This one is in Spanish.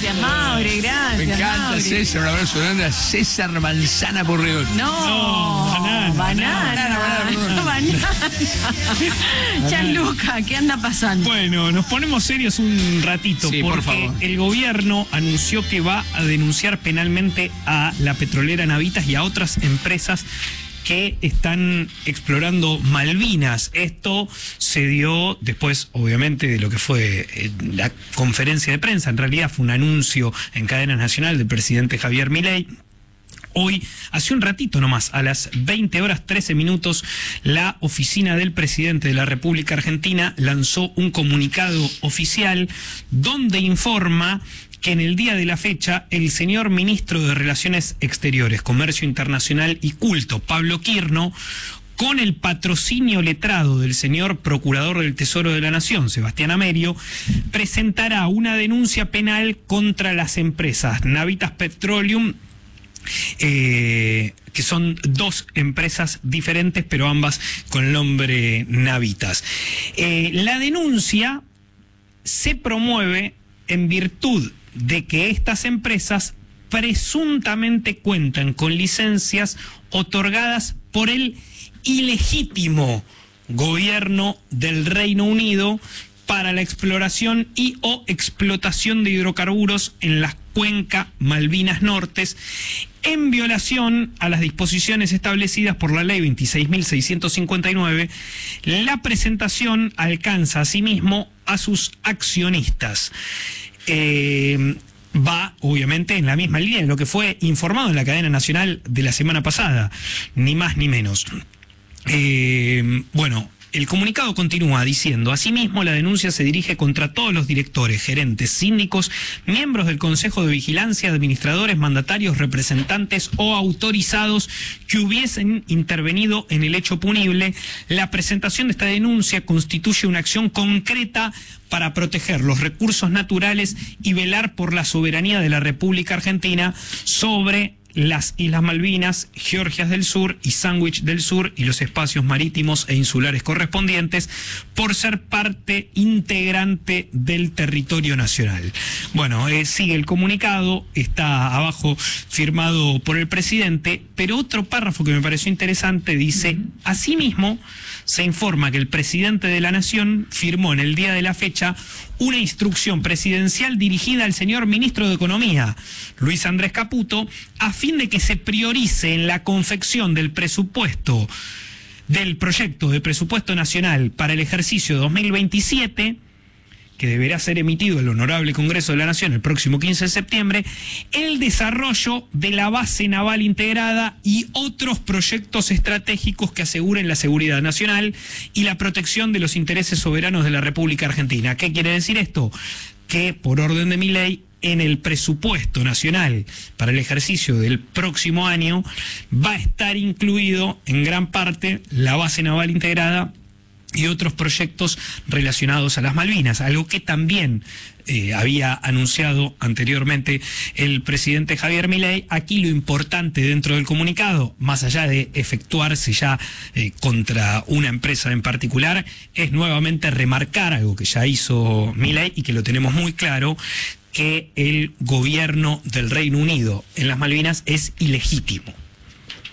Gracias, Mauri, gracias. Me encanta, Mauri. César. Un abrazo grande a César Manzana Porredón. No, banana. Gianluca, ¿qué anda pasando? Bueno, nos ponemos serios un ratito, Sí, por porque favor. el gobierno anunció que va a denunciar penalmente a la petrolera Navitas y a otras empresas que están explorando Malvinas. Esto se dio después, obviamente, de lo que fue la conferencia de prensa. En realidad fue un anuncio en cadena nacional del presidente Javier Milei. Hoy, hace un ratito nomás, a las 20:13, la oficina del presidente de la República Argentina lanzó un comunicado oficial donde informa que en el día de la fecha el señor ministro de Relaciones Exteriores, Comercio Internacional y Culto, Pablo Quirno, con el patrocinio letrado del señor Procurador del Tesoro de la Nación, Sebastián Amerio, presentará una denuncia penal contra las empresas Navitas Petroleum, que son dos empresas diferentes, pero ambas con el nombre Navitas. La denuncia se promueve en virtud de que estas empresas presuntamente cuentan con licencias otorgadas por el ilegítimo gobierno del Reino Unido para la exploración y o explotación de hidrocarburos en la cuenca Malvinas Nortes, en violación a las disposiciones establecidas por la ley 26.659. La presentación alcanza asimismo a sus accionistas. Va, obviamente, en la misma línea de lo que fue informado en la cadena nacional de la semana pasada, ni más ni menos. Bueno, el comunicado continúa diciendo: asimismo, la denuncia se dirige contra todos los directores, gerentes, síndicos, miembros del Consejo de Vigilancia, administradores, mandatarios, representantes o autorizados que hubiesen intervenido en el hecho punible. La presentación de esta denuncia constituye una acción concreta para proteger los recursos naturales y velar por la soberanía de la República Argentina sobre las Islas Malvinas, Georgias del Sur y Sandwich del Sur y los espacios marítimos e insulares correspondientes, por ser parte integrante del territorio nacional. Bueno, sigue el comunicado, está abajo firmado por el presidente, pero otro párrafo que me pareció interesante dice: asimismo, se informa que el presidente de la Nación firmó en el día de la fecha una instrucción presidencial dirigida al señor ministro de Economía, Luis Andrés Caputo, a fin de que se priorice en la confección del presupuesto, del proyecto de presupuesto nacional para el ejercicio 2027, que deberá ser emitido el Honorable Congreso de la Nación el próximo 15 de septiembre, el desarrollo de la base naval integrada y otros proyectos estratégicos que aseguren la seguridad nacional y la protección de los intereses soberanos de la República Argentina. ¿Qué quiere decir esto? Que, por orden de Milei, en el presupuesto nacional para el ejercicio del próximo año va a estar incluido en gran parte la base naval integrada y otros proyectos relacionados a las Malvinas, algo que también había anunciado anteriormente el presidente Javier Milei. Aquí lo importante dentro del comunicado, más allá de efectuarse ya contra una empresa en particular, es nuevamente remarcar algo que ya hizo Milei y que lo tenemos muy claro, que el gobierno del Reino Unido en las Malvinas es ilegítimo.